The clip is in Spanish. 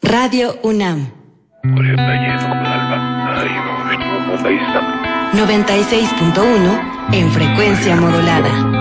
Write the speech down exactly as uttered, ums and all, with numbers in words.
Radio UNAM. noventa y seis punto uno en frecuencia modulada.